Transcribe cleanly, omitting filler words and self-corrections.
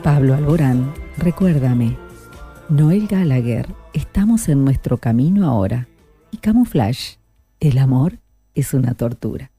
Pablo Alborán, recuérdame. Noel Gallagher, estamos en nuestro camino ahora. Y Camouflage, el amor es una tortura.